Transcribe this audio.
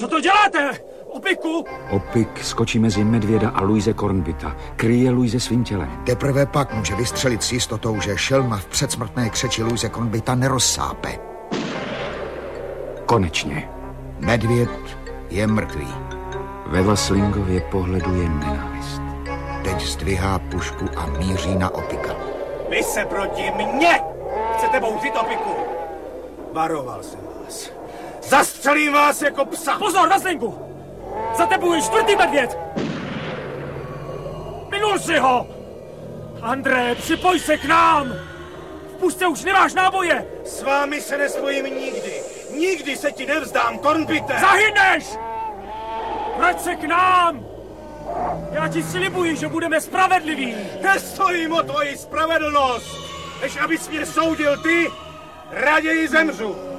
Co to děláte? Opiku! Opik skočí mezi medvěda a Louise Cornbita. Kryje Louise svým tělem. Teprve pak může vystřelit s jistotou, že šelma v předsmrtné křeči Louise Cornbita nerozsápe. Konečně. Medvěd je mrtvý. Ve Vaslingově pohledu je nenávist. Teď zdvihá pušku a míří na Opika. Vy se proti mně chcete bouřit, Opiku! Varoval jsem vás. Zastřelím vás jako psa! Pozor, Vaslinku! Za tebou je 4. medvěd! Minul si ho! André, připoj se k nám! V pušce už nemáš náboje! S vámi se nespojím nikdy! Nikdy se ti nevzdám, Cornbite! Zahyneš! Vrať se k nám! Já ti slibuji, že budeme spravedliví! Nestojím o tvoji spravedlnost! Než abys mě soudil ty, raději zemřu!